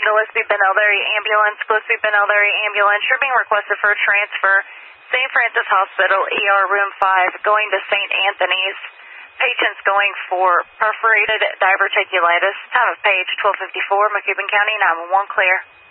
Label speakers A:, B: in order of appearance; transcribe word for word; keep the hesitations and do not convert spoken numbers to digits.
A: Gillespie Benel Larry Ambulance, Gillespie Benel Larry Ambulance. You're being requested for a transfer. Saint Francis Hospital, E R Room five, going to Saint Anthony's. Patient's going for perforated diverticulitis. Time of page twelve fifty-four, Macoupin County, nine one one clear.